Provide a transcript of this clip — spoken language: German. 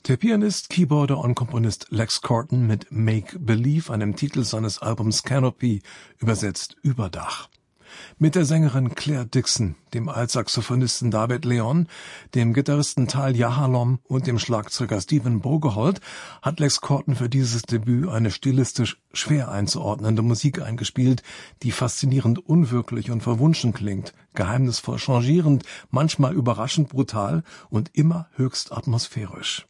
Der Pianist, Keyboarder und Komponist Lex Corton mit Make Believe, einem Titel seines Albums Canopy, übersetzt Überdach. Mit der Sängerin Claire Dixon, dem Altsaxophonisten David Leon, dem Gitarristen Tal Yahalom und dem Schlagzeuger Stephen Bogeholt hat Lex Corton für dieses Debüt eine stilistisch schwer einzuordnende Musik eingespielt, die faszinierend unwirklich und verwunschen klingt, geheimnisvoll changierend, manchmal überraschend brutal und immer höchst atmosphärisch.